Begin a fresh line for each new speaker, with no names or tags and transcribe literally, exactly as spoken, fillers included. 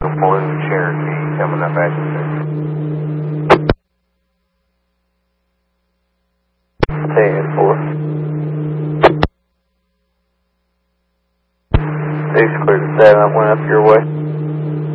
Blue Cherokee coming up at you. ten four. six clear to seven, I went up your way.